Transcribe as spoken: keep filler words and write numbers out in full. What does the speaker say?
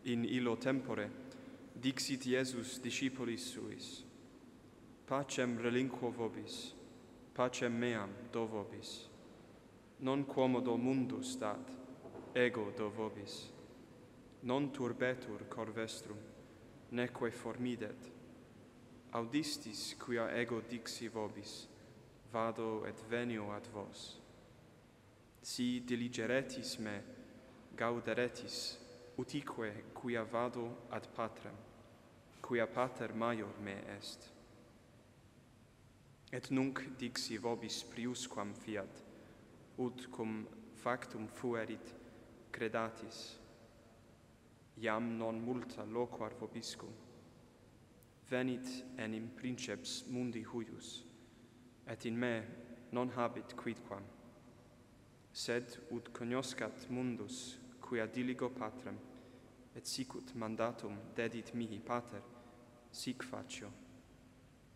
In illo tempore dixit Iesus discipulis suis: Pacem relinquo vobis, pacem meam do vobis. Non quomodo mundus dat, ego do vobis. Non turbetur cor vestrum, neque formidet. Audistis quia ego dixi vobis, vado et venio ad vos. Si diligeretis me, gauderetis, utique quia vado ad Patrem, quia Pater maior me est. Et nunc dixi vobis priusquam fiat, ut cum factum fuerit credatis. Iam non multa loquar vobiscum. Venit enim princeps mundi huius, et in me non habit quidquam. Sed ut cognoscat mundus quia diligo Patrem, et sicut mandatum dedit mihi Pater, sic facio.